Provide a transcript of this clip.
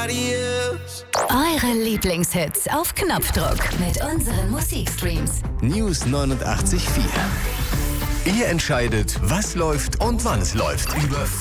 nobody else. Eure Lieblingshits auf Knopfdruck mit unseren Musikstreams. News 89.4. Ihr entscheidet, was läuft und wann es läuft. Über